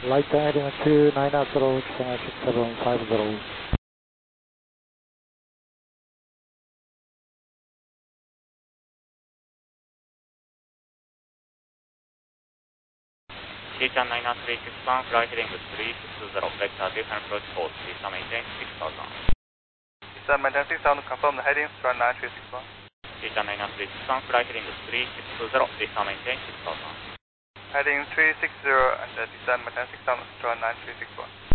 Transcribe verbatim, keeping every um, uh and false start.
Light heading two nine zero, six seven five zero. Cちゃんナイナースリーシックスワン、フライヘディングスリーシックスゼロ、ベクターディフェンアプローチコース、C さん maintain six thousand。 C さん maintain six thousand, confirm the heading, run nine three six one。 C ちゃんナイナースリーシックスワン、フライヘディングスリーシックスゼロ、C さん maintain six thousand。 Heading three six zero and uh, descend maintain six thousand, run nine three six one。